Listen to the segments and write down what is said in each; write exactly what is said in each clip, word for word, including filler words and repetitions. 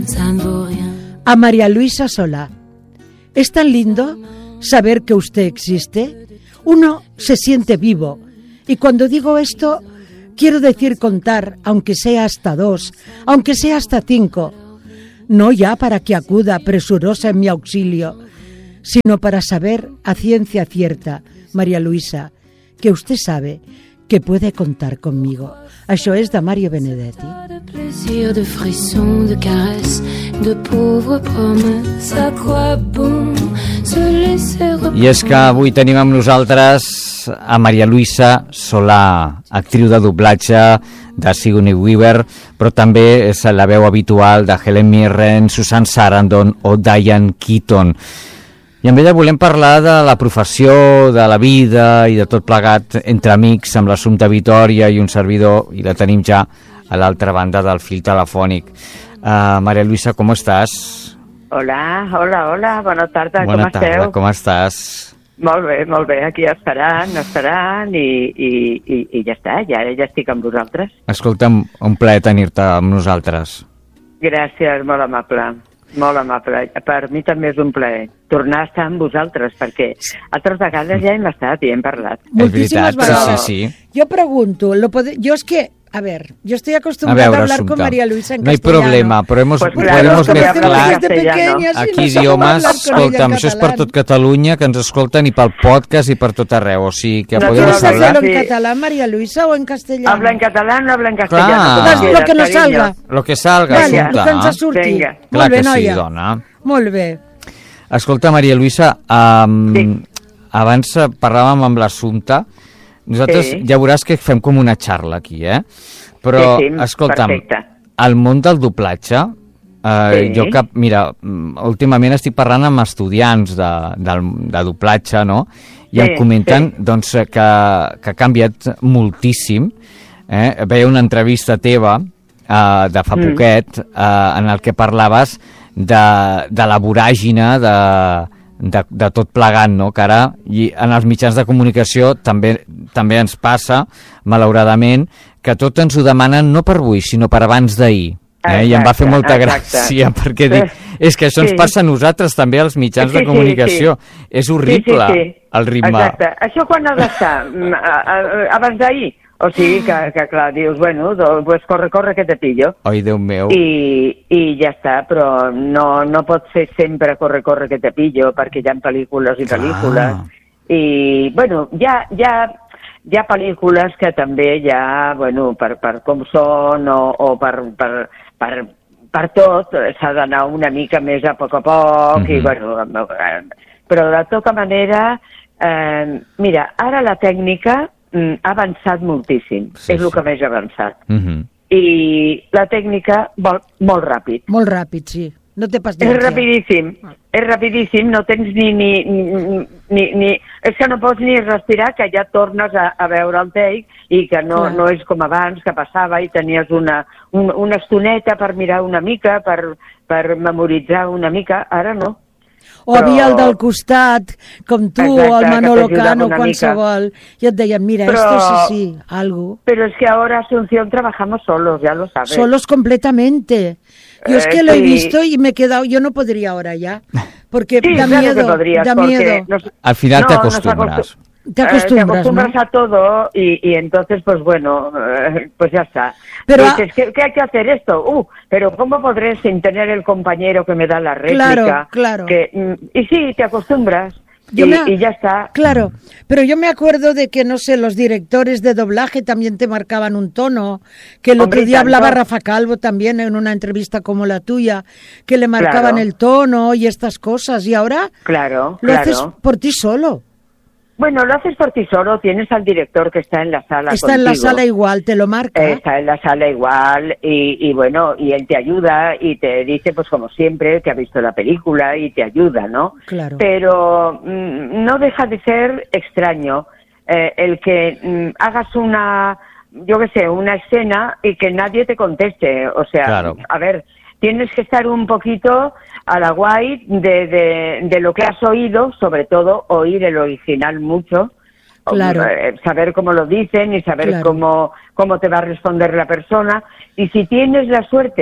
A María Luisa Solá. Es tan lindo saber que usted existe. Uno se siente vivo. Y cuando digo esto, quiero decir contar, aunque sea hasta dos, aunque sea hasta cinco. No ya para que acuda presurosa en mi auxilio, sino para saber a ciencia cierta, María Luisa, que usted sabe que puede contar conmigo. Això és de Mario Benedetti. I és que avui tenim amb nosaltres a María Luisa Solá, actriu de doblatge de Sigourney Weaver, però també és la veu habitual de Helen Mirren, Susan Sarandon o Diane Keaton. I amb ella volem parlar de la professió, de la vida i de tot plegat entre amics amb l'Assumpta Vitòria i un servidor, i la tenim ja a l'altra banda del fil telefònic. Uh, María Luisa, com estàs? Hola, hola, hola, bona tarda, bona com tarda, esteu? Com estàs? Molt bé, molt bé, aquí esperant, esperant i, i, i, i ja està, ja, ja estic amb vosaltres. Escolta'm, un plaer tenir-te amb nosaltres. Gràcies, molt amable. Molt amable. Per mi també és un plaer tornar a estar amb vosaltres, perquè altres vegades ja hem estat i hem parlat. Moltíssimes vegades. Sí, sí. Jo pregunto, lo pode... yo es que, a ver, yo estoy acostumbrada a, a, veure, hablar Assumpta, con María Luisa en no castellano. No hay problema, però hemos, pues claro, podemos mezclar pequeñas, aquí si no idiomes, escolta'm, això és per tot Catalunya, que ens escolten i pel podcast i per tot arreu, o sigui que no, podemos no, hablar. ¿En catalán, María Luisa, o en castellano? Habla en catalán o habla en castellano. Clar. Quieras, lo que nos cariño. salga. Lo que salga, Vale, Assumpta. el que ens surti. Vinga. Clar Molt bé, que sí, noia. dona. Molt bé. Escolta, María Luisa, um, sí. abans parlàvem amb l'Assumpta. Nosaltres sí. ja veuràs que fem com una xarla aquí, eh? Però, sí, sí, escolta'm, perfecte. el món del doblatge, eh, sí. jo que, mira, últimament estic parlant amb estudiants de, de, de doblatge, no? I sí, em comenten sí. doncs, que, que ha canviat moltíssim. Eh? Veia una entrevista teva eh, de fa mm. poquet eh, en el que parlaves de, de la voràgina de, de, de tot plegant, no? Que ara i en els mitjans de comunicació també, també ens passa, malauradament, que tot ens ho demanen no per avui, sinó per abans d'ahir. Eh? I em va fer molta exacte. gràcia, perquè dic, és que això ens sí. passa a nosaltres també, als mitjans sí, de comunicació. Sí, sí. És horrible, sí, sí, sí. el ritme. Exacte. Això quan ha d'estar? Abans d'ahir? O sigui que, que clar, dius, bueno, pues corre, corre que te pillo. Ai, Déu meu. I, i ja està, però no, no pot ser sempre corre, corre que te pillo, perquè hi ha pel·lícules i pel·lícules. Ah. I, bueno, hi ha, hi ha, hi ha pel·lícules que també hi ha, bueno, per, per com són o, o per, per, per, per tot, s'ha d'anar una mica més a poc a poc, mm-hmm. i bueno, però de tota manera, eh, mira, ara la tècnica ha avançat moltíssim, sí, és el sí. que més ha avançat. Mm-hmm. I la tècnica vol molt ràpid. Molt ràpid, sí. No té pas És rapidíssim, és rapidíssim, no tens ni, ni, ni, ni, ni... És que no pots ni respirar, que ja tornes a, a veure el take i que no, no és com abans, que passava i tenies una, un, una estoneta per mirar una mica, per, per memoritzar una mica, ara no. O però... havia el del costat, com tu, exacte, o el Manolo Cano, qualsevol, i et deien, mira, però... esto sí, sí, algo. Pero es que ahora, Asunción, trabajamos solos, ya lo sabes. Solos completamente. Yo eh, es que sí. lo he visto y me he quedado, yo no podría ahora ya, porque sí, da claro miedo, que podrías, da miedo. Nos, Al final no, te acostumbras. Te acostumbras, eh, te acostumbras ¿no? a todo y, y entonces, pues bueno, eh, pues ya está. Pero dices, ¿qué, ¿qué hay que hacer esto? Uh, pero ¿cómo podré sin tener el compañero que me da la réplica? Claro, claro. Que, y sí, te acostumbras. Yo y, me, y ya está. Claro, pero yo me acuerdo de que, no sé, los directores de doblaje también te marcaban un tono, que el Hombre, otro día tanto. hablaba Rafa Calvo también en una entrevista como la tuya, que le marcaban claro. el tono y estas cosas, y ahora claro, lo claro. haces por ti solo. Bueno, lo haces por ti solo, tienes al director que está en la sala Está contigo. en la sala igual, te lo marca. Está en la sala igual y, y bueno, y él te ayuda y te dice, pues como siempre, que ha visto la película y te ayuda, ¿no? Claro. Pero mmm, no deja de ser extraño eh, el que mmm, hagas una, yo qué sé, una escena y que nadie te conteste. O sea, claro. a ver, tienes que estar un poquito a la guay de, de, de lo que has oído, sobre todo oír el original mucho, claro. eh, saber cómo lo dicen y saber claro. cómo, cómo te va a responder la persona. Y si tienes la suerte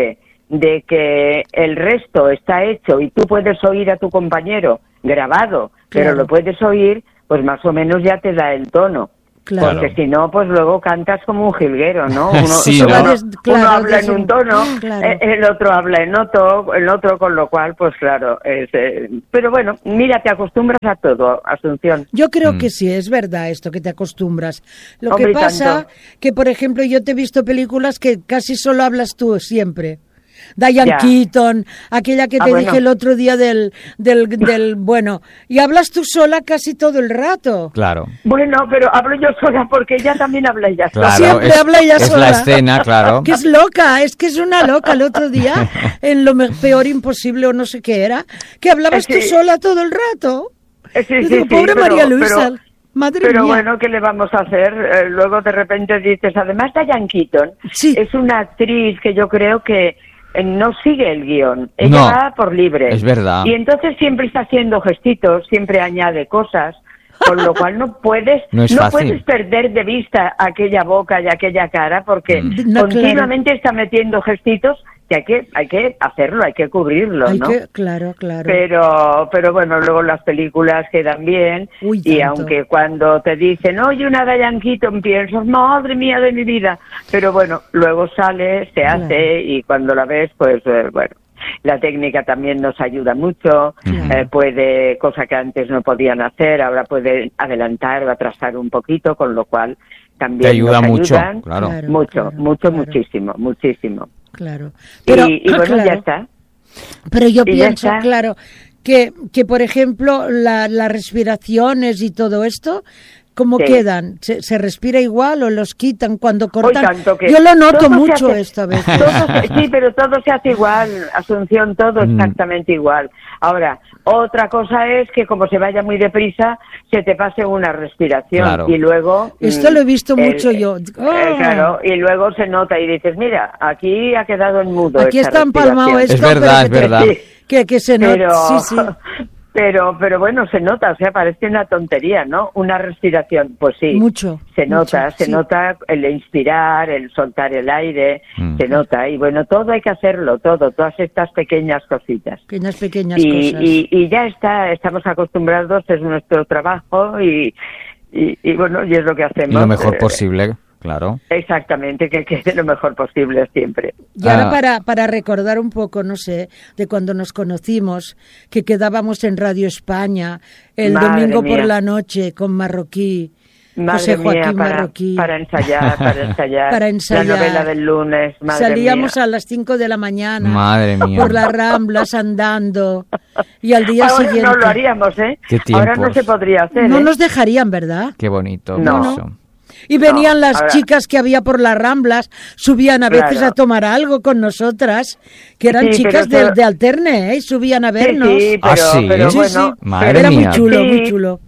de que el resto está hecho y tú puedes oír a tu compañero grabado, claro, pero lo puedes oír, pues más o menos ya te da el tono. Claro. Porque si no, pues luego cantas como un jilguero, ¿no? Uno, sí, uno, ¿no? uno, claro, uno habla en un tono, claro, el otro habla en otro, el otro, con lo cual, pues claro, es, eh, pero bueno, mira, te acostumbras a todo, Asunción. Yo creo Mm. que sí, es verdad esto, que te acostumbras. Lo Hombre, que pasa, tanto. que por ejemplo, yo te he visto películas que casi solo hablas tú siempre. Diane Ya. Keaton, aquella que Ah, te bueno. dije el otro día del, del, del, bueno, y hablas tú sola casi todo el rato. Claro. Bueno, pero hablo yo sola porque ella también habla ella sola. Claro, Siempre es, habla ella es sola. la escena, claro. Que es loca, es que es una loca. El otro día, en Lo me- Peor Imposible o no sé qué era, que hablabas Sí. tú sola todo el rato. Eh, sí, Yo sí, digo, sí, pobre pero- María Luisa, pero- madre Pero mía. bueno, ¿qué le vamos a hacer? Eh, luego de repente dices, además Diane Keaton Sí. es una actriz que yo creo que eh, no sigue el guión, ella No, va por libre. es verdad. Y entonces siempre está haciendo gestitos, siempre añade cosas, con lo cual no puedes No es fácil. puedes perder de vista aquella boca y aquella cara porque Mm. No, continuamente está metiendo gestitos que hay que hay que hacerlo, hay que cubrirlo, Hay ¿no? que, claro, claro. Pero, pero bueno, luego las películas quedan bien. Uy, Y tanto. aunque cuando te dicen, oye, una Diane Keaton, piensas, madre mía de mi vida. Pero bueno, luego sale, se Claro. hace y cuando la ves, pues eh, bueno. La técnica también nos ayuda mucho, Claro. eh, puede, cosa que antes no podían hacer, ahora puede adelantar o atrasar un poquito, con lo cual también Te ayuda nos mucho, ayudan claro. Claro. mucho, mucho, claro. muchísimo, muchísimo. Claro. Pero, y, y bueno, claro, ya está. Pero yo Y ya pienso, está. claro, que, que por ejemplo la- las respiraciones y todo esto, ¿cómo Sí. quedan? ¿Se, se respira igual o los quitan cuando cortan? tanto que Yo lo noto todo se mucho hace- esto a veces. todo se- sí, pero todo se hace igual, Asunción, todo Mm. exactamente igual. Ahora, otra cosa es que como se vaya muy deprisa, se te pase una respiración Claro. y luego... Esto mm, lo he visto el- mucho yo. eh, ¡Ah! claro, y luego se nota y dices, mira, aquí ha quedado en mudo Aquí esta está empalmado respiración. esto, Es verdad, pero que, es verdad. te- que, que se nota. Pero, Sí, sí. pero, pero bueno, se nota, o sea, parece una tontería, ¿no? Una respiración, pues sí. Mucho, Se nota, mucho, se sí. nota el inspirar, el soltar el aire, Mm. se nota. Y bueno, todo hay que hacerlo, todo, todas estas pequeñas cositas. Pequeñas, pequeñas Y, cosas. y, y ya está, estamos acostumbrados, es nuestro trabajo y, y, y bueno, y es lo que Y hacemos. lo mejor eh, posible, claro. Exactamente, que quede lo mejor posible siempre. Y ahora Ah. para, para recordar un poco, no sé, de cuando nos conocimos, que quedábamos en Radio España el Madre domingo mía. por la noche con Marroquí, Madre José Joaquín mía, para, Marroquí. para ensayar, para ensayar. Para ensayar. La novela del lunes, madre Salíamos mía. a las cinco de la mañana Madre mía. por las Ramblas andando y al día Ahora siguiente no lo haríamos, ¿eh? Qué Ahora no tiempos. se podría hacer, no ¿eh? nos dejarían, ¿verdad? Qué bonito. No. eso. Y venían No, las ahora- chicas que había por las Ramblas, subían a veces Claro. a tomar algo con nosotras, que eran Sí, chicas pero de, eso- de Alterne, ¿eh? Y subían a Sí, vernos. sí, pero, Ah, sí. pero Sí, bueno, sí. Madre Era muy mía. chulo, Sí, muy chulo.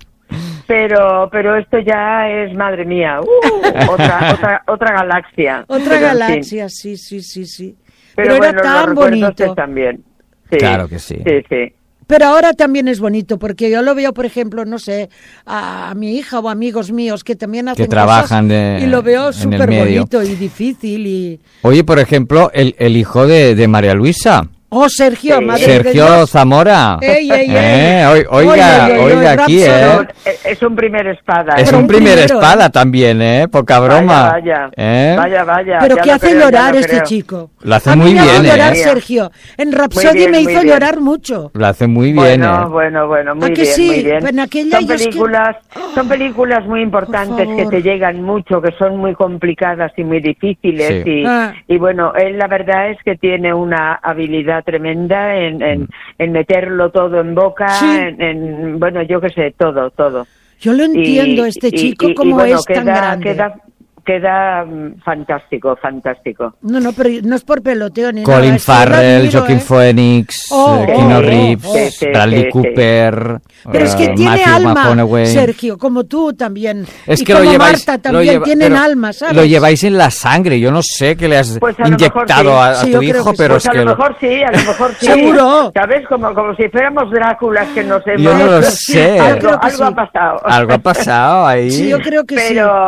Pero, pero esto ya es, madre mía, uh, otra, otra, otra galaxia. Otra Pero, en fin. galaxia, sí, sí, sí, sí. Pero, Pero, bueno, era los tan recuerdos bonito. están bien. Sí, Claro que sí. Sí, sí. Pero ahora también es bonito, porque yo lo veo, por ejemplo, no sé, a, a mi hija o amigos míos que también hacen trabajan cosas de- y lo veo en el súper medio. bonito y difícil y... Oye, por ejemplo, el, el hijo de, de María Luisa, Oh, Sergio, Sí. madre de Sergio Dios. Zamora. Ey, ey, ey. Eh, oi- Oiga, Oye, oye, oye, oiga aquí, Rapsodo. ¿eh? Es- Es un primer espada. Es ¿eh? Pero un un primer primero, espada ¿eh? también, ¿eh? Poca broma. Vaya, vaya, ¿Eh? vaya, vaya. Pero ya que lo hace creo, ya llorar lo este creo. chico. Lo hace A mí muy me bien, hace ¿eh? llorar, Mira. Sergio. En Rhapsody bien, me muy hizo bien. llorar mucho. Lo hace muy bien, Bueno, ¿eh? bueno, bueno, muy ¿A que bien, sí? muy bien. En aquella Son yo es que- películas, son películas muy importantes que favor. te llegan mucho, que son muy complicadas y muy difíciles. Sí. Y, Ah. y bueno, él la verdad es que tiene una habilidad tremenda en, en, en meterlo todo en boca, Sí. en, en, bueno, yo qué sé, todo, todo. Yo lo entiendo, Y- este y- chico, y- y como bueno, es tan queda, grande. Queda, queda mm, fantástico, fantástico. No, no, pero no es por peloteo ni Colin nada. es que yo lo Farrell, admiro, Joaquin ¿eh? Phoenix, Oh, eh, Keanu oh, Reeves, oh, sí, Bradley sí, sí. Cooper, Pero es que eh, tiene Matthew alma, McConaughey. Sergio, como tú también. Es y que como lo lleváis, Marta lo también lleva- tienen pero alma, ¿sabes? Lo lleváis en la sangre. Yo no sé qué le has Pues a lo mejor inyectado sí. a, a Sí, tu yo creo hijo, que sí. pero Pues es a que lo lo- mejor sí, a lo mejor sí. Seguro. ¿Sabes? Como, como si fuéramos Dráculas que nos hemos... Yo no lo sé. Algo, Creo que algo sí. ha pasado. algo ha pasado ahí. Sí, yo creo que sí. Pero,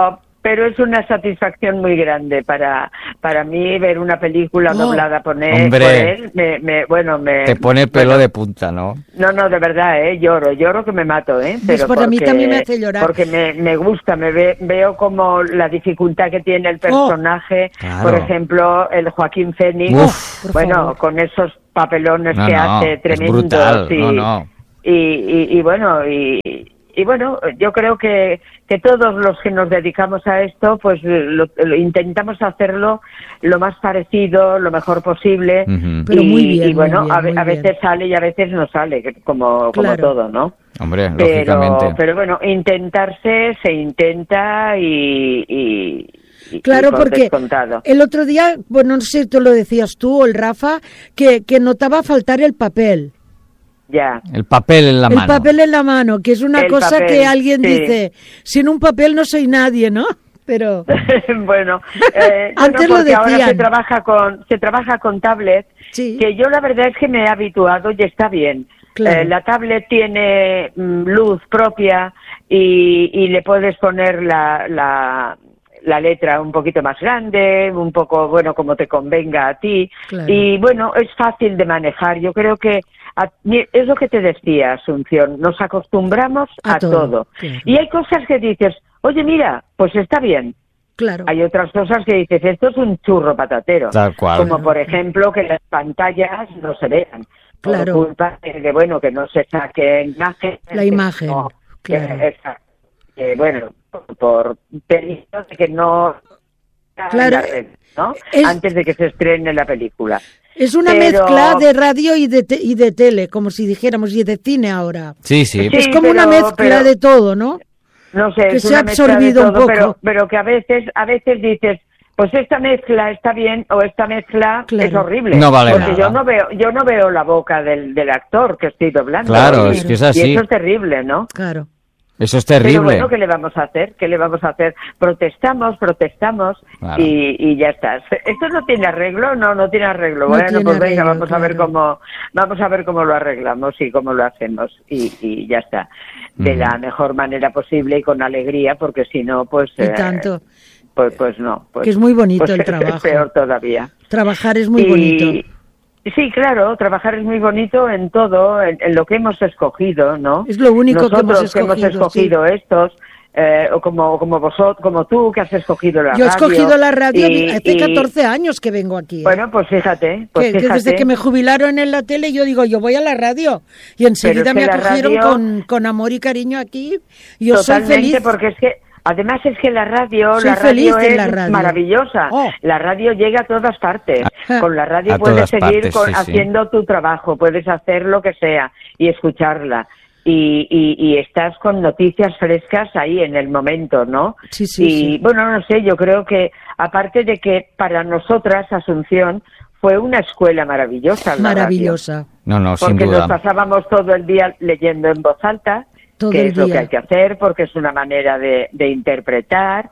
pero es una satisfacción muy grande para para mí ver una película no. doblada por él, Hombre, por él me, me, bueno, me... Te pone el pelo bueno, de punta, ¿no? No, no, de verdad, ¿eh? Lloro, lloro que me mato, ¿eh? Pero para mí también me hace llorar. Porque me, me gusta, me ve, veo como la dificultad que tiene el personaje, oh, claro. por ejemplo, el Joaquín Phoenix, Uf, bueno, favor. con esos papelones no, que no, hace tremendos. Es brutal, y, no, no. Y, y, y bueno, y... Y bueno, yo creo que, que todos los que nos dedicamos a esto, pues lo, lo intentamos hacerlo lo más parecido, lo mejor posible. Uh-huh. Pero y, muy bien, y bueno, muy bien, a, muy a veces bien. sale y a veces no sale, como, como Claro. todo, ¿no? Hombre, Pero, lógicamente. pero bueno, intentarse, se intenta y... y y- Claro, y por porque descontado. el otro día, bueno, no sé si tú lo decías tú o el Rafa, que, que notaba faltar el papel. Ya. El papel en la el mano. papel en la mano, que es una El cosa papel, que alguien sí. dice, sin un papel no soy nadie, ¿no? Pero bueno, eh, Antes bueno, lo porque ahora decían. se trabaja con se trabaja con tablet, Sí. que yo la verdad es que me he habituado y está bien. Claro. Eh, la tablet tiene mm, luz propia y, y le puedes poner la, la la letra un poquito más grande, un poco, bueno, como te convenga a ti. Claro. Y bueno, es fácil de manejar. Yo creo que a- es lo que te decía, Asunción, nos acostumbramos A a, todo, todo. claro. Y hay cosas que dices, oye, mira, pues está bien. claro. Hay otras cosas que dices, esto es un churro patatero. Tal cual. Como por ejemplo que las pantallas no se vean. Claro. Por culpa de que, bueno, que no se saque imagen. La imagen, No, claro. que, exacto. Que, bueno, por, por peligro de que no... Claro. la red, ¿no? Es- Antes de que se estrene la película. Es una Pero- mezcla de radio y de, te- y de tele, como si dijéramos, y de cine ahora. Sí, sí. Sí, es como una pero- mezcla pero- de todo, ¿no? No sé, que es se ha una mezcla de absorbido un todo, poco. Pero, pero que a veces, a veces dices, pues esta mezcla está bien o esta mezcla Claro. es horrible. No vale porque nada. yo no veo, yo no veo la boca del, del actor que estoy doblando. Claro, Y- es que es Y así. eso es terrible, ¿no? Claro. Eso es Pero terrible. bueno, ¿qué le vamos a hacer? ¿Qué le vamos a hacer? Protestamos, protestamos Claro. y, y ya está. ¿Esto no tiene arreglo? No, no tiene arreglo. No bueno, tiene pues venga, arreglo, vamos a ver claro. cómo, vamos a ver cómo lo arreglamos y cómo lo hacemos y, y ya está. De Ujú. la mejor manera posible y con alegría, porque si no, pues... Y eh, tanto. Pues, pues no. Pues, Que es muy bonito pues el es- trabajo. Es peor todavía. Trabajar es muy Y- bonito. Sí, claro, trabajar es muy bonito en todo, en, en lo que hemos escogido, ¿no? Es lo único que Nosotros hemos escogido, escogido estos, eh, o como, como vosotros, como tú, que has escogido la Yo he radio. escogido la radio y- hace y- catorce años que vengo aquí. ¿eh? Bueno, pues fíjate, pues que, que fíjate. desde que me jubilaron en la tele, yo digo, yo voy a la radio. Y enseguida Pero es me que la acogieron radio- con, con amor y cariño aquí. Y yo Totalmente, soy feliz. porque es que además es que la radio, Soy la feliz radio en es la radio. maravillosa. Oh. La radio llega a todas partes. Ah. Con la radio A puedes todas seguir partes, con- sí, sí. haciendo tu trabajo, puedes hacer lo que sea y escucharla. Y, y, y estás con noticias frescas ahí en el momento, ¿no? Sí, sí, y sí. bueno, no sé, yo creo que aparte de que para nosotras Asunción fue una escuela maravillosa. la radio. Maravillosa. No, no, sin Porque duda. nos pasábamos todo el día leyendo en voz alta, Todo que el es lo día. que hay que hacer, porque es una manera de, de interpretar.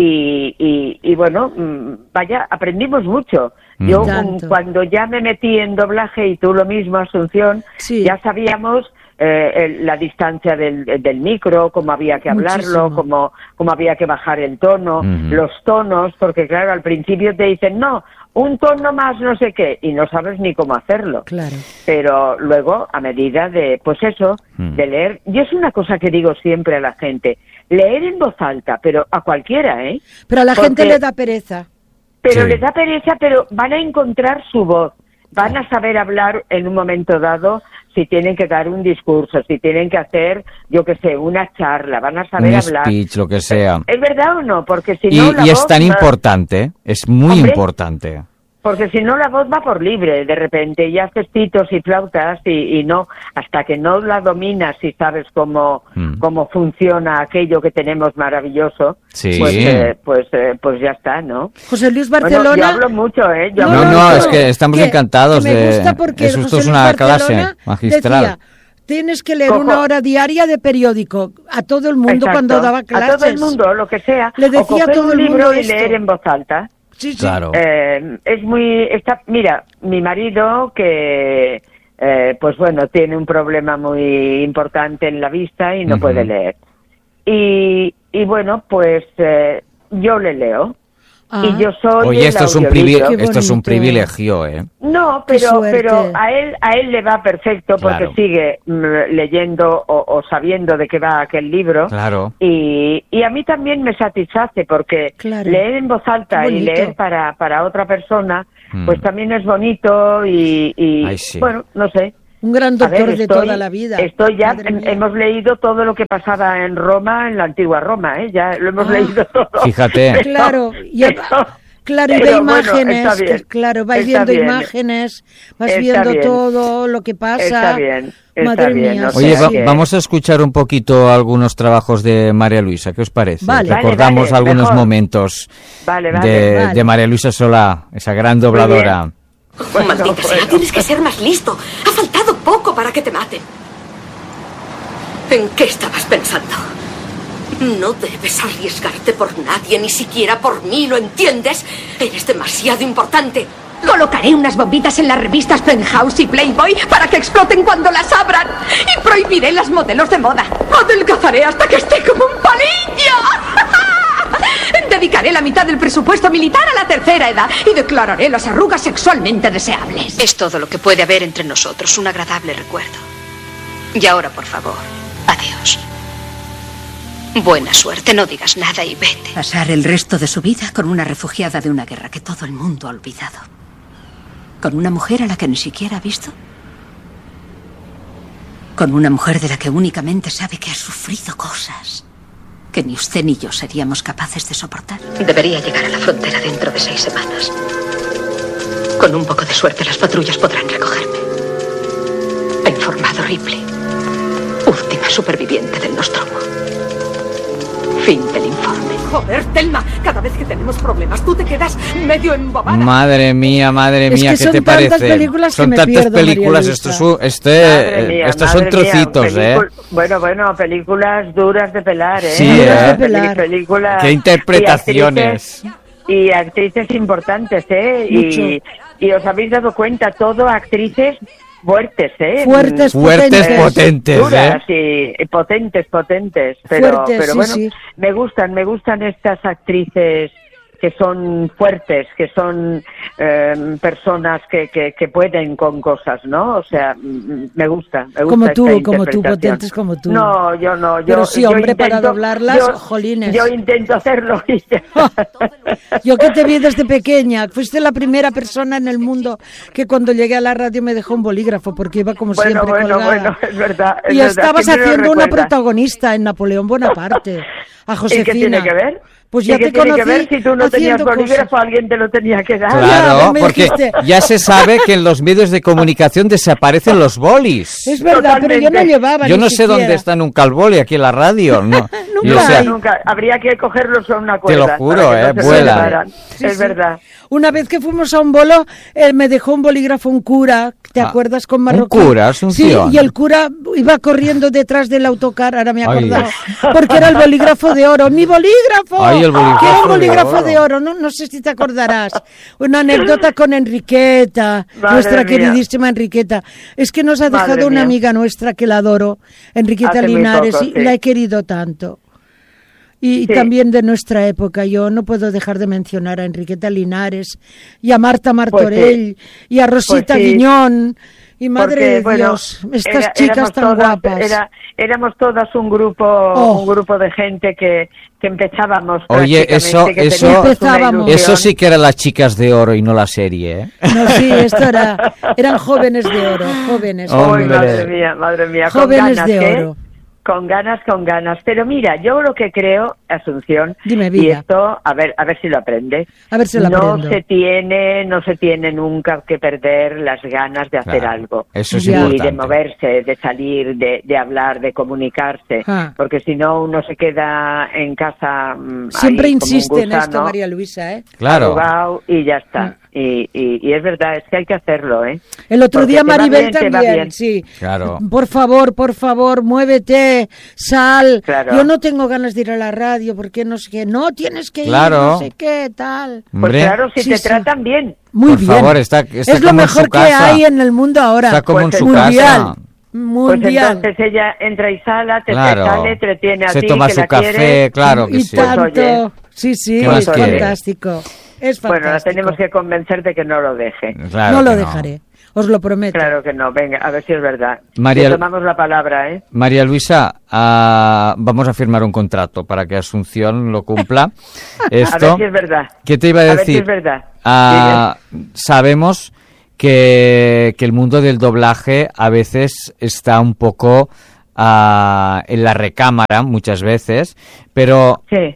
Y, y, y bueno, mm, vaya, aprendimos mucho. Mm. Yo Tanto. mm, cuando ya me metí en doblaje, y tú lo mismo, Asunción, Sí. ya sabíamos eh, el- la distancia del, del micro, cómo había que hablarlo, Muchísimo. cómo, cómo había que bajar el tono, Ujú. los tonos, porque claro, al principio te dicen, no, un tono más no sé qué, y no sabes ni cómo hacerlo. Claro. Pero luego, a medida de, pues eso, Mm. de leer, yo es una cosa que digo siempre a la gente, leer en voz alta, pero a cualquiera, ¿eh? Pero a la Porque- gente le da pereza. Pero Sí. les da pereza, pero van a encontrar su voz, van a saber hablar en un momento dado si tienen que dar un discurso, si tienen que hacer, yo qué sé, una charla, van a saber Un hablar. speech, lo que sea. ¿Es verdad o no? Porque si Y, no la y voz es tan no- importante, es muy Hombre. importante. Porque si no la voz va por libre de repente y haces pitos y flautas y, y no, hasta que no la dominas y sabes cómo, Mm. cómo funciona aquello que tenemos maravilloso, Sí. pues, eh, pues, eh, pues ya está, ¿no? José Luis Bueno, Barcelona. yo hablo mucho, ¿eh? Yo No, hablo no, mucho. es que estamos que- encantados que me de- gusta porque eso, esto José es Luis una clase Barcelona magistral. decía, tienes que leer Cojo- una hora diaria de periódico a todo el mundo Exacto. cuando daba clases. A todo el mundo, lo que sea. Le decía o coger a todo un el libro mundo y esto. leer en voz alta. Sí, sí. Claro. Eh, es muy... Está, mira, mi marido que... Eh, pues bueno, tiene un problema muy importante en la vista y no Ujú. puede leer. Y, y bueno, pues eh, yo le leo. Ah. Y yo soy Oye, el esto es, un audiolibro. privi- esto es un privilegio, ¿eh? No, Qué pero suerte. pero a él a él le va perfecto porque Claro. sigue mm, leyendo o, o sabiendo de qué va aquel libro. Claro. Y, y a mí también me satisface porque Claro. leer en voz alta Qué y bonito. leer para, para otra persona, Mm. pues también es bonito y, y Ay, sí. bueno, no sé. Un gran A doctor ver, de estoy- toda la vida. Estoy ya, Madre mía. hemos leído todo lo que pasaba en Roma, en la antigua Roma, ¿eh? Ya lo hemos Ah. leído todo. Fíjate. Pero- Claro, y pero- Claro, y ve pero bueno, imágenes, está bien, que, claro, vais está viendo bien. imágenes, vas Está viendo bien. todo lo que pasa. Está bien, está Madre bien, mía, no sí, Oye, sea va- sí. que- vamos a escuchar un poquito algunos trabajos de María Luisa, ¿qué os parece? Vale. Vale, Recordamos vale, algunos mejor. momentos Vale, vale. de, Vale. de María Luisa Solá, esa gran dobladora. Bueno, Maldita sea, bueno. tienes que ser más listo. Ha faltado poco para que te maten. ¿En qué estabas pensando? No debes arriesgarte por nadie, ni siquiera por mí, ¿lo entiendes? Eres demasiado importante. Colocaré unas bombitas en las revistas Penthouse y Playboy para que exploten cuando las abran. Y prohibiré las modelos de moda. Adelgazaré hasta que esté como un palillo. Dedicaré la mitad del presupuesto militar a la tercera edad y declararé las arrugas sexualmente deseables. Es todo lo que puede haber entre nosotros, un agradable recuerdo. Y ahora, por favor, adiós. Buena suerte, no digas nada y vete. Pasar el resto de su vida con una refugiada de una guerra que todo el mundo ha olvidado. Con una mujer a la que ni siquiera ha visto. Con una mujer de la que únicamente sabe que ha sufrido cosas que ni usted ni yo seríamos capaces de soportar. Debería llegar a la frontera dentro de seis semanas. Con un poco de suerte, las patrullas podrán recogerme. Ha informado Ripley, última superviviente del Nostromo. Fin del informe. Joder, Thelma, cada vez que tenemos problemas tú te quedas medio embobada. Madre mía, madre Es mía, que ¿qué son te tantas parece? películas que Son me tantas pierdo, María películas, Luisa. esto es un- este, Madre mía, estos madre son mía, trocitos, ¿eh? pelicul- Bueno, bueno, películas duras de pelar, ¿eh? Sí, Duras ¿eh? de pelar. Películas Qué interpretaciones. Y actrices, y actrices importantes, ¿eh? Y, y os habéis dado cuenta, todo actrices fuertes, ¿eh? Fuertes, Fuertes, potentes. potentes, Duras ¿eh? y potentes, potentes. Pero, Fuertes, pero sí, bueno, sí. me gustan, me gustan estas actrices que son fuertes, que son eh, personas que, que, que pueden con cosas, ¿no? O sea, mm, me gusta, me gusta Como esta tú, como tú, interpretación. potentes como tú. No, yo no. Yo, Pero sí, yo hombre, para intento- doblarlas, yo- jolines. Yo intento hacerlo y ya. Yo que te vi desde pequeña, fuiste la primera persona en el mundo que cuando llegué a la radio me dejó un bolígrafo porque iba como Bueno, siempre bueno, colgada. bueno, es verdad. es y verdad, estabas siempre lo haciendo una recuerdas. protagonista en Napoleón Bonaparte, a Josefina. ¿Y qué tiene que ver? Pues ¿Y ya qué te tiene conocí que ver? Si tú no tenías haciendo bolígrafo, cosas. alguien te lo tenía que dar. Claro, Ya, me porque dijiste. ya se sabe que en los medios de comunicación desaparecen los bolis. Es verdad, pero yo no Totalmente. llevaba Yo ni no sé siquiera. dónde está nunca el boli aquí en la radio. No. Nunca Y, o sea, hay. Nunca. Habría que cogerlos a una Te cuerda. lo juro, para que eh, no se vuelan. separaran. Sí, es sí. verdad. Una vez que fuimos a un bolo, él me dejó un bolígrafo un cura, ¿te Ah, acuerdas? Con un Marroquín. cura, es un Sí, tío. y el cura iba corriendo detrás del autocar, ahora me he Ay. acordado, porque era el bolígrafo de oro. ¡Mi bolígrafo! Ay, el bolígrafo Quiero un de bolígrafo oro. de oro, no, no sé si te acordarás. Una anécdota con Enriqueta, Madre nuestra mía. queridísima Enriqueta. Es que nos ha Madre dejado una mía. amiga nuestra que la adoro, Enriqueta Hace muy Linares, poco, y sí. la he querido tanto. Y, y Sí. también de nuestra época, yo no puedo dejar de mencionar a Enriqueta Linares y a Marta Pues Martorell y a Rosita Pues sí. Guiñón y madre Porque, de bueno, Dios, estas era- chicas éramos tan todas- guapas. era- éramos todas un grupo, Oh. un grupo de gente que, que empezábamos. Oye, prácticamente, eso- que eso- teníamos una Empezábamos. ilusión. eso sí que eran las chicas de oro y no la serie, ¿eh? No, sí, esto era, eran jóvenes de oro, jóvenes. Oh, Uy, Hombre. madre mía, madre mía. Jóvenes con ganas, de ¿eh? oro. Con ganas, con ganas. Pero mira, yo lo que creo, Asunción, Dime, y vida. esto, a ver, a ver si lo aprende. A ver si lo no aprendo. se tiene, no se tiene nunca que perder las ganas de hacer Claro, algo. eso es Ya. y importante. de moverse, de salir, de, de hablar, de comunicarse. Ah. Porque si no, uno se queda en casa. mm, Siempre ahí como un insiste en esto, gusano, María Luisa, ¿eh? Claro. arrugado, y ya está. Ah. Y, y, y es verdad, es que hay que hacerlo, ¿eh? El otro Porque día te va Maribel bien, te va también, bien. sí. Claro. Por favor, por favor, muévete, sal. Claro. Yo no tengo ganas de ir a la radio porque no sé qué. No, tienes que Claro. ir, no sé qué, tal. Pues Hombre, claro, si Sí, te sí. tratan bien. Muy por bien. favor, está, está es lo como en mejor su que casa. hay en el mundo ahora. Está como en Pues su mundial. casa. Pues Mundial. entonces ella entra y sala, te, te Claro. sale, te tiene a Se ti, toma que su la café, quieres. claro que y sí. Pues tanto. oye, Sí, sí, ¿Qué más es quiere? fantástico. Es fantástico. Bueno, la tenemos que convencer de que no lo deje. Claro no lo que dejaré, os lo prometo. Claro que no, venga, a ver si es verdad. María- Le tomamos la palabra, ¿eh? María Luisa, ah, vamos a firmar un contrato para que Asunción lo cumpla. Esto, A ver si es verdad. ¿Qué te iba a A ver decir? si es verdad. Ah, sabemos que, que el mundo del doblaje a veces está un poco ah, en la recámara, muchas veces, pero Sí.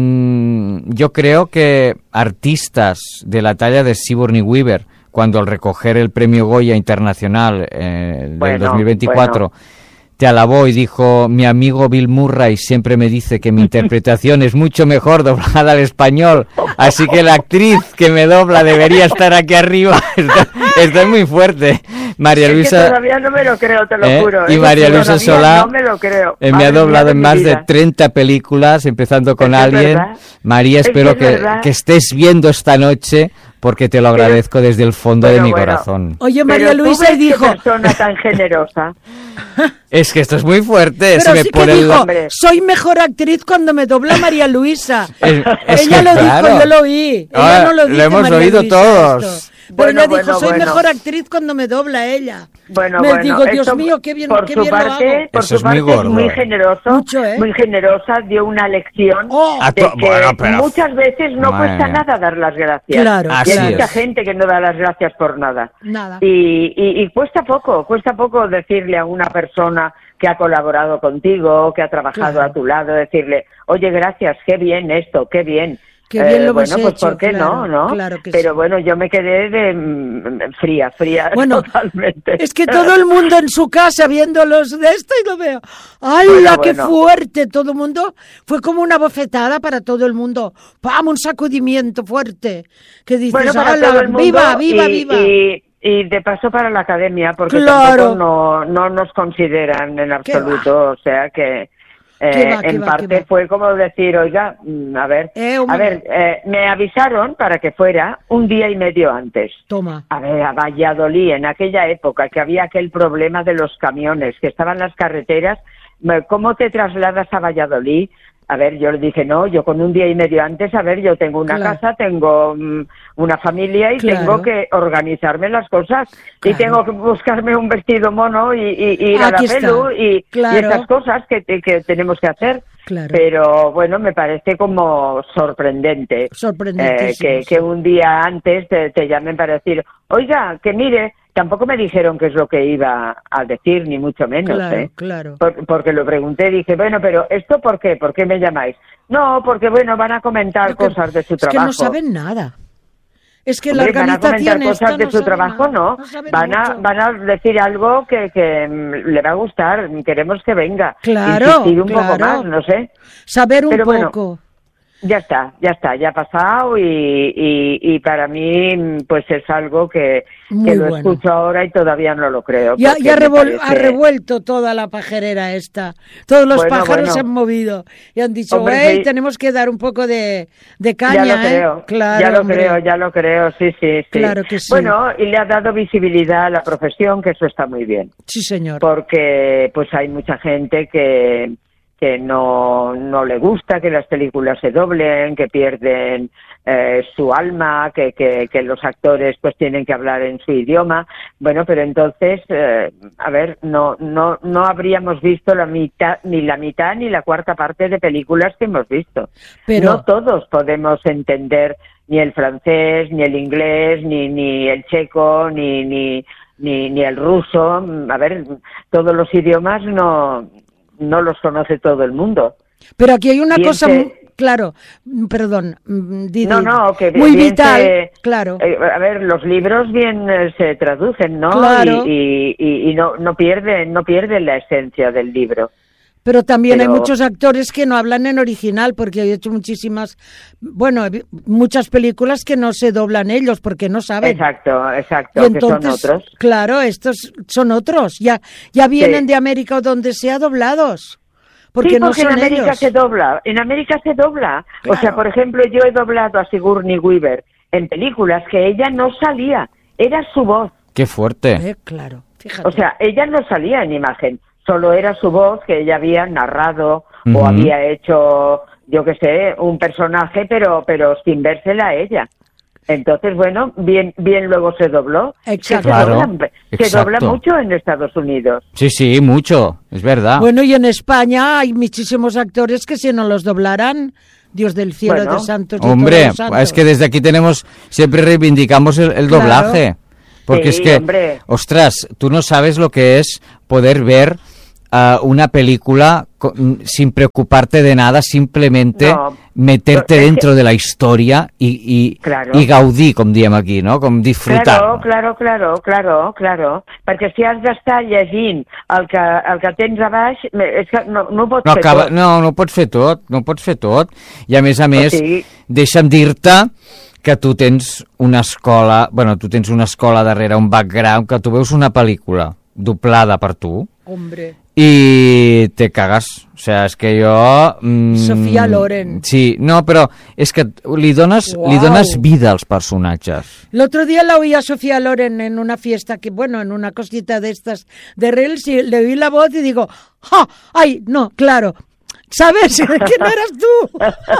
mm, yo creo que artistas de la talla de Sigourney Weaver, cuando al recoger el premio Goya Internacional eh, del Bueno, dos mil veinticuatro, bueno. te alabó y dijo: mi amigo Bill Murray siempre me dice que mi interpretación es mucho mejor doblada al español, así que la actriz que me dobla debería estar aquí arriba. Está, está muy fuerte. María Es que Luisa, todavía no me lo creo, te lo ¿eh? juro. Y Eso María sí, Luisa todavía Solá no me lo creo. eh, me Madre ha mía doblado de en mi más de vida. treinta películas, empezando con Es que es Alien. verdad. María, Es que espero es que, verdad. que estés viendo esta noche, porque te lo Pero- agradezco desde el fondo de pero mi bueno. corazón. Oye, Pero María tú Luisa ves dijo... qué persona tan generosa. Es que esto es muy fuerte. se Pero me sí que pone el- dijo, Hombre. soy mejor actriz cuando me dobla María Luisa. Es- es Ella que lo claro. dijo, yo lo oí. Ah, Ella no lo lo dice, hemos María oído Luisa, todos. esto. Pero Bueno, ella dijo, bueno, soy bueno. mejor actriz cuando me dobla ella. Bueno, me bueno, digo, Dios esto, mío, qué bien, por qué su bien lo parte, hago. por Eso su es muy parte gordo. muy generoso, Mucho, ¿eh? muy generosa, dio una lección Oh. A de to- que bueno, pero- muchas veces no Madre cuesta mía. nada dar las gracias. Claro, y Así hay mucha es. gente que no da las gracias por nada. Nada. Y, y, y cuesta poco, cuesta poco decirle a una persona que ha colaborado contigo, que ha trabajado Claro. a tu lado, decirle, oye, gracias, qué bien esto, qué bien. Qué bien lo hemos bueno, pues hecho, ¿por qué claro, no, no? claro que Pero sí. bueno, yo me quedé de mm, fría, fría Bueno, totalmente. es que todo el mundo en su casa viendo los de esto y lo veo. ¡Ay, Bueno, qué bueno. fuerte! Todo el mundo fue como una bofetada para todo el mundo. ¡Pam! Un sacudimiento fuerte. Que dices, Bueno, para "Hala, todo el mundo viva, viva, y, viva! Y, y de paso para la academia, porque Claro. tampoco no, no nos consideran en ¿Qué absoluto, o sea que eh, ¿Qué va, qué en va, parte qué va? fue como decir, oiga, mm, a ver, Eh, un a ver, eh, me avisaron para que fuera un día y medio antes. Toma. A ver, a Valladolid, en aquella época que había aquel problema de los camiones, que estaban las carreteras, ¿cómo te trasladas a Valladolid? A ver, yo le dije, no, yo con un día y medio antes, a ver, yo tengo una Claro. casa, tengo mm, una familia y Claro. tengo que organizarme las cosas Claro. y tengo que buscarme un vestido mono y, y- y ir a la Aquí está. pelu y, Claro. y esas cosas que, te- que tenemos que hacer. Claro. Pero bueno, me parece como sorprendente, Sorprendentísimo, eh, que, sí. que un día antes te, te llamen para decir, oiga, que mire, tampoco me dijeron qué es lo que iba a decir, ni mucho menos, Claro, ¿eh? claro. Por- porque lo pregunté, dije, bueno, pero ¿esto por qué? ¿Por qué me llamáis? No, porque bueno, van a comentar Lo que- cosas de su es que trabajo. no saben nada. Es que Hombre, la van a organización comentar cosas esta de no su sabe trabajo, nada, ¿no? no saben van a mucho. van a decir algo que, que mm, le va a gustar, queremos que venga. Claro, Insistir un poco claro. más, no sé. Saber un Pero bueno, poco. Ya está, ya está, ya ha pasado y, y, y para mí pues es algo que, Muy que lo bueno. escucho ahora y todavía no lo creo. Ya, porque ya me revol- ha parece- revuelto toda la pajerera esta. Todos los Bueno, pájaros bueno. se han movido y han dicho, Hombre, "Ey, sí. tenemos que dar un poco de, de Ya caña, lo ¿eh?". creo, Claro, ya lo hombre. creo, ya lo creo, sí, sí, sí. Claro que sí. Bueno, y le ha dado visibilidad a la profesión, que eso está muy bien. Sí, señor. Porque pues hay mucha gente que que no, no le gusta que las películas se doblen, que pierden eh, su alma, que, que, que los actores pues tienen que hablar en su idioma. Bueno, pero entonces, eh, a ver, no, no, no habríamos visto la mitad, ni la mitad ni la cuarta parte de películas que hemos visto. Pero- No todos podemos entender ni el francés, ni el inglés, ni, ni el checo, ni, ni, ni, ni el ruso. A ver, todos los idiomas no, no los conoce todo el mundo. Pero aquí hay una Bien cosa, se- muy- claro, mm, perdón, mm, di- No, di- no, que muy bien vital, se- claro. eh, a ver, los libros bien eh, se traducen, ¿no? Claro. Y, y, y no, no pierden, no pierden la esencia del libro. Pero también Pero- hay muchos actores que no hablan en original, porque he hecho muchísimas, bueno, he vi- muchas películas que no se doblan ellos porque no saben. Exacto, exacto, Y que entonces, son otros. claro, estos son otros, ya, ya vienen Sí. de América o donde sea doblados. Porque sí, no porque son en América ellos. se dobla, en América se dobla. O sea, Claro. por ejemplo, yo he doblado a Sigourney Weaver en películas que ella no salía, era su voz. Qué fuerte. Eh, claro, fíjate. O sea, ella no salía en imagen, solo era su voz que ella había narrado Ujú. o había hecho yo qué sé, un personaje, pero, pero sin vérsela a ella. Entonces, bueno, bien, bien luego se dobló. Exacto. Se, Claro, dobla, se exacto. dobla mucho en Estados Unidos. Sí, sí, mucho, es verdad. Bueno, y en España hay muchísimos actores que si no los doblarán, Dios del cielo, Bueno, de santos y Hombre, todos los santos. es que desde aquí tenemos, siempre reivindicamos el, el Claro. doblaje. Porque Sí, es que, hombre. ostras, tú no sabes lo que es poder ver uh, una película con, sin preocuparte de nada, simplemente No, meterte però és dentro de la historia y, y, Claro. y gaudir, com diem aquí, no? Com disfrutar. Claro, claro, claro, claro, claro. Perquè si has d'estar llegint el que, el que tens a baix, és que no, no ho pots No, fer acaba, tot. no, no ho pots fer tot, no ho pots fer tot. I a més a més, sigui- deixa'm dir-te que tu tens una escola, bueno, tu tens una escola darrere, un background, que tu veus una pel·lícula doblada per tu Hombre, i te cagas. O sea, és que jo... Mm, Sofia Loren. Sí, no, però és que li dones, li Uau. dones vida als personatges. el otro día la oí a Sofía Loren en una fiesta, que bueno, en una cosita de estas de Reels, y le oí la voz y digo, ¡ja! ¡Ay, no, claro! ¿Sabes? Que no eras tú.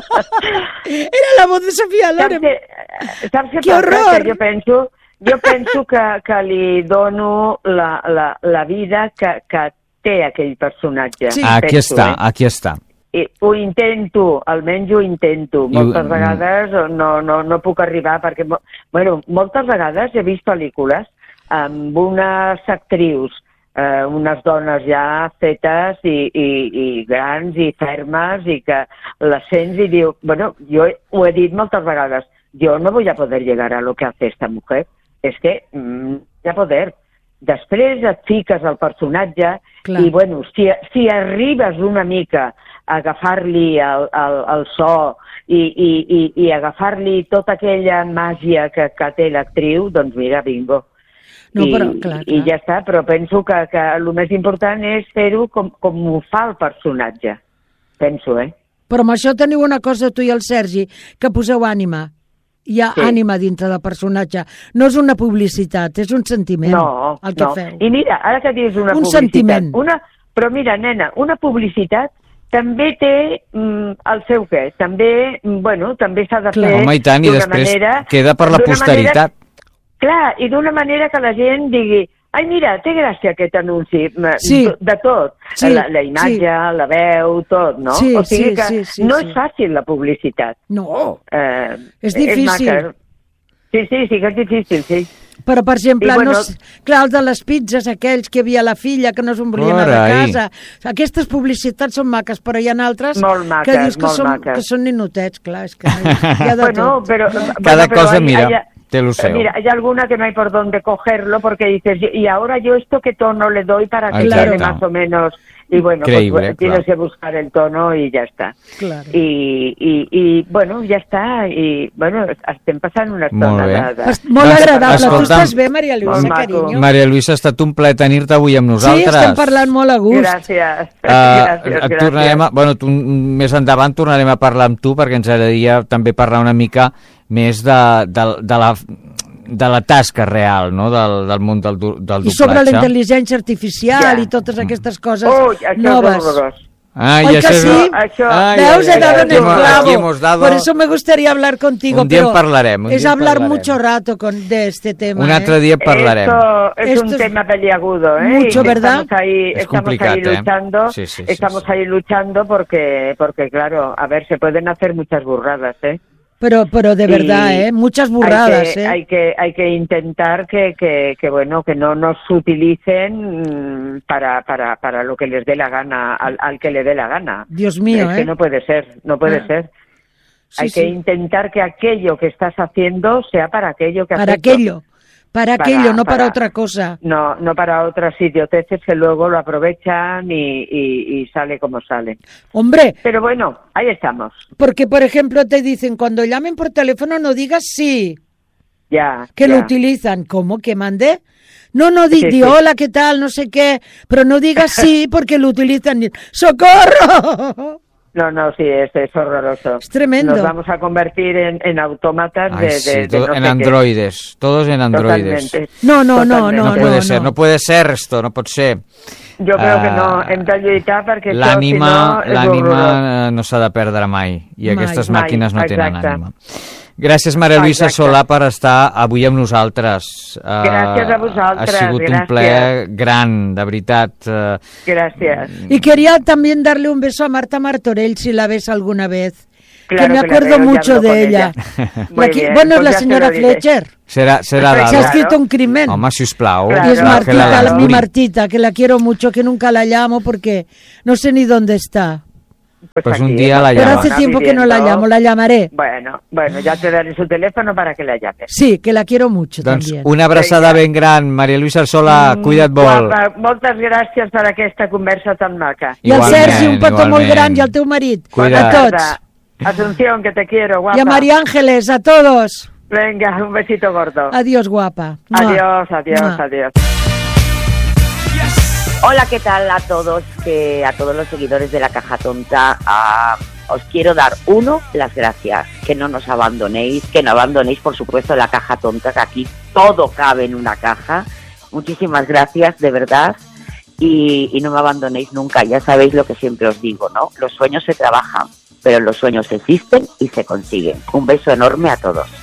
Era la voz de Sofía Saps Loren. què, saps què Que passa? horror! Que jo penso, jo penso que, que li dono la, la, la vida que, que té aquell personatge. Sí. Aquí penso, està, eh? aquí està. I ho intento, almenys ho intento. I ho- Moltes vegades no, no, no puc arribar perquè... mo- Bueno, moltes vegades he vist pel·lícules amb unes actrius, eh, unes dones ja fetes i, i, i grans i fermes i que les sents i diu... Bueno, jo ho he dit moltes vegades. Jo no voy a poder llegar a lo que hace esta mujer. És que mm, no hi ha poder. Després et fiques al personatge Clar. i, bueno, si, si arribes una mica a agafar-li el, el, el so i, i, i, i agafar-li tota aquella màgia que, que té l'actriu, doncs mira, bingo. No, I, però, clar, I clar. ja està, però penso que, que el més important és fer-ho com, com ho fa el personatge. Penso, eh? Però amb això teniu una cosa, tu i el Sergi, que poseu ànima. Hi ha Sí. ànima dintre del personatge. No és una publicitat, és un sentiment No, el que no. feu. I mira, ara que dius una Un publicitat... sentiment. Una, però mira, nena, una publicitat també té mm, el seu què. També, mm, bueno, també s'ha de Clar. fer Home, i tant, i d'una després manera, queda per la d'una posteritat. Manera, clar, i d'una manera que la gent digui ai, mira, té gràcia aquest anunci, mm, Sí. de tot, Sí, la, la imatge, sí. la veu, tot, no? Sí, o sigui sí, que sí, sí, no sí. és fàcil la publicitat. No, Eh, És difícil. maca. Sí, sí, sí que és difícil, sí. però per exemple, I, bueno, no, és- clar, el de les pizzas, aquells que hi havia la filla que no se'n volia anar de Carai. casa, aquestes publicitats són maques, però hi ha altres Molt maques, que dius que molt són, maques. que són ninotets, clar, és que hi ha de Bueno, tot. pero Cada bueno, pero cosa, hay- mira, hay- té lo seu. Mira, hay alguna que no hay por dónde cogerlo porque dices, y ahora yo esto qué tono le doy para que Exacto. quede más o menos. Y bueno, Creíble, pues bueno, tienes claro. que buscar el tono y ya está. Claro. Y, y, y bueno, ya está. Y bueno, estem passant una Molt estona bé. de... de... Pues molt Doncs, agradable. Tu escolta'm, estàs bé, Maria Lluïsa, molt maco. carinyo? Maria Lluïsa, ha estat un plaer tenir-te avui amb Sí, nosaltres. estem parlant molt a gust. Gràcies. Uh, gràcies, et gràcies. tornarem a, bueno, tu, més endavant tornarem a parlar amb tu perquè ens agradaria també parlar una mica més de, de, de, la, de la tasca real, no? del, del món del, du- del I sobre la doblatge. intel·ligència artificial Ja. i totes aquestes coses Ui, això noves. és horrorós. Ai, Oi això que és- sí? Això- Ai, Veus, ai, he dado ai, en aquí el hemos- clavo. aquí hemos dado- Por eso me gustaría hablar contigo. Un día pero parlarem, un es día hablar parlarem. mucho rato con, de este tema. Un ¿eh? altre dia parlarem. Esto es Esto un es tema peliagudo, ¿eh? mucho, Y ¿verdad? Estamos ahí, Es estamos complicado, ahí ¿eh? luchando, Sí, sí, sí, estamos sí. ahí luchando porque, porque claro, a ver, se pueden hacer muchas burradas, ¿eh? Pero, pero de Y verdad, ¿eh? Muchas burradas, hay que, ¿eh? Hay que, hay que intentar que, que, que, bueno, que no nos utilicen mm, para, para, para lo que les dé la gana, al, al que le dé la gana. Dios mío, es ¿eh? que no puede ser, no puede Ah. ser. Sí, hay sí. que intentar que aquello que estás haciendo sea para aquello que has Para hecho. aquello. Para Para- aquello, no para, para- otra cosa. No, no para otras idioteces que luego lo aprovechan y, y, y sale como sale. Hombre, Pero bueno, ahí estamos. porque por ejemplo te dicen, cuando llamen por teléfono no digas sí, Ya. que ya. lo utilizan. ¿Cómo? ¿Que mandé? No, no, di, Sí, di sí. hola, ¿qué tal? No sé qué. Pero no digas sí porque lo utilizan. ¡Socorro! No, no, sí, es, es horroroso. Es tremendo. Nos vamos a convertir en, en autómatas Ay, de, de, sí, de todo, no en sé androides, qué. todos en androides. Totalmente. No, no, no, Totalmente. no, No puede no, ser, no. no puede ser esto, no pot ser. Jo crec que no, Eh, hem de lluitar perquè això, si L'ànima no, és horrorós. l'ànima no s'ha de perdre mai, i Mai, aquestes mai, màquines no tenen exacte. ànima. Gràcies, Maria Luisa Exacte. Solà, per estar avui amb nosaltres. Eh, Gràcies a vosaltres, Ha sigut un gràcies. plaer gran, de veritat. eh, Gràcies. Y quería también darle un beso a Marta Martorell, si la ves alguna vez. Claro que me que la acuerdo veo, ya mucho hablo de con ella. ella. La Muy que- bien, bueno, es pues la ya se señora lo diré. Fletcher. Serà, serà Se Se ha dada. escrito un crimen. Home, sisplau. Claro. Y es Claro, Martita, claro. la- mi Lansbury. Martita, que la quiero mucho, que nunca la llamo porque no sé ni dónde está. Pues un aquí, día la en Pero llama. hace Barcelona, tiempo que no la viviendo. llamo, la llamaré. Bueno, bueno, ya te daré su teléfono para que la llames. Sí, que la quiero mucho Doncs también. una abraçada Vinga. ben gran. Maria Luisa Solà, cuida't molt. Guapa, moltes gràcies per aquesta conversa tan maca. I al Igualment, Sergi, un petó molt igualment. gran, i al teu marit. Cuida't. A tots. Asunción, que te quiero, guapa. Y a María Ángeles, a todos. Venga, un besito gordo. Adiós, guapa. Adiós, adiós, Mua. adiós. Hola, ¿qué tal a todos? Que a todos los seguidores de La Caja Tonta, ah, os quiero dar, uno, las gracias, que no nos abandonéis, que no abandonéis, por supuesto, La Caja Tonta, que aquí todo cabe en una caja. Muchísimas gracias, de verdad, y, y no me abandonéis nunca. Ya sabéis lo que siempre os digo, ¿no? Los sueños se trabajan, pero los sueños existen y se consiguen. Un beso enorme a todos.